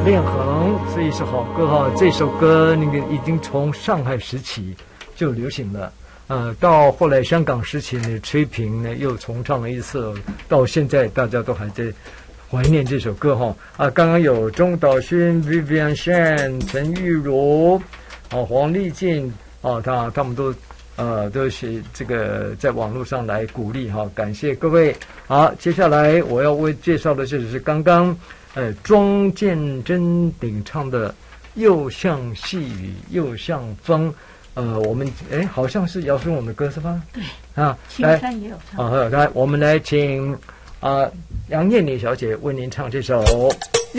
恋恒是一首好歌哈，这首歌那个已经从上海时期就流行了，到后来香港时期呢，崔萍呢又重唱了一次，到现在大家都还在怀念这首歌哈。刚刚有钟岛勋、Vivian Shan、陈玉如、黄丽静他们都是这个在网络上来鼓励哈，感谢各位。好，接下来我要为介绍的就是刚刚庄建真领唱的《又像细雨又像风》。我们好像是姚顺我们的歌是吧？ 对来也有唱。 来，我们来请杨燕妮小姐为您唱这首。